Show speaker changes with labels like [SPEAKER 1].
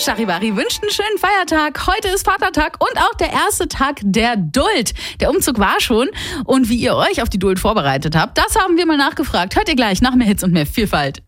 [SPEAKER 1] Charivari wünscht einen schönen Feiertag. Heute ist Vatertag und auch der erste Tag der Duld. Der Umzug war schon. Und wie ihr euch auf die Duld vorbereitet habt, das haben wir mal nachgefragt. Hört ihr gleich nach mehr Hits und mehr Vielfalt.